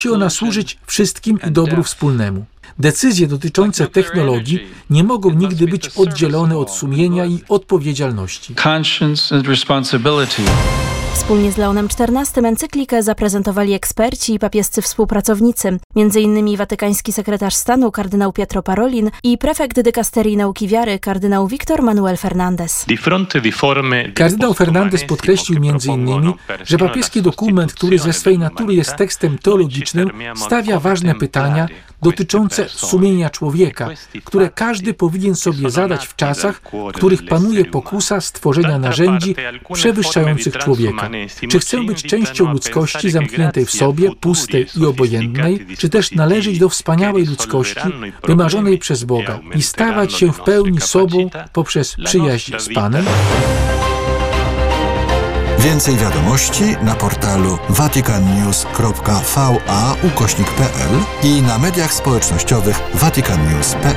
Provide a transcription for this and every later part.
Musi ona służyć wszystkim i dobru wspólnemu. Decyzje dotyczące technologii nie mogą nigdy być oddzielone od sumienia i odpowiedzialności. Wspólnie z Leonem XIV encyklikę zaprezentowali eksperci i papiescy współpracownicy, m.in. watykański sekretarz stanu kardynał Pietro Parolin i prefekt dykasterii nauki wiary kardynał Victor Manuel Fernandez. Kardynał Fernandez podkreślił m.in., że papieski dokument, który ze swej natury jest tekstem teologicznym, stawia ważne pytania dotyczące sumienia człowieka, które każdy powinien sobie zadać w czasach, w których panuje pokusa stworzenia narzędzi przewyższających człowieka. Czy chcę być częścią ludzkości zamkniętej w sobie, pustej i obojętnej, czy też należeć do wspaniałej ludzkości wymarzonej przez Boga i stawać się w pełni sobą poprzez przyjaźń z Panem? Więcej wiadomości na portalu vaticannews.va/pl i na mediach społecznościowych vaticannews.pl.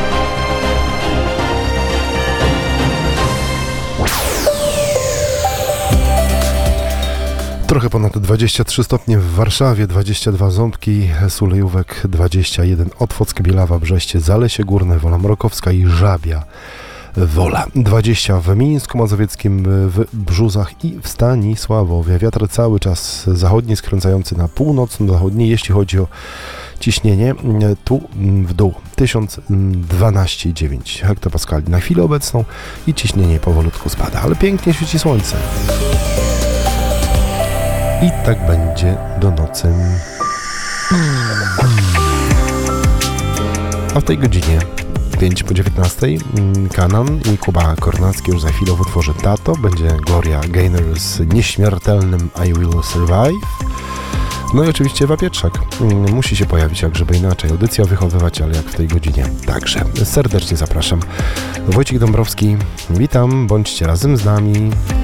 Trochę ponad 23 stopnie w Warszawie, 22 Ząbki, Sulejówek, 21 Otwock, Bielawa, Brzeście, Zalesie Górne, Wola Mrokowska i Żabia Wola. 20 w Mińsku Mazowieckim, w Brzuzach i w Stanisławowie. Wiatr cały czas zachodni, skręcający na północno-zachodni, jeśli chodzi o ciśnienie, tu w dół 1012,9 hektopaskali na chwilę obecną i ciśnienie powolutku spada, ale pięknie świeci słońce. I tak będzie do nocy. A w tej godzinie 5 po 19 Kanan i Kuba Kornacki już za chwilę w utworze Tato. Będzie Gloria Gaynor z nieśmiertelnym I Will Survive. No i oczywiście Ewa Pietrzak musi się pojawić, jak żeby inaczej. Audycja wychowywać, ale jak w tej godzinie. Także serdecznie zapraszam. Wojciech Dąbrowski, witam, bądźcie razem z nami.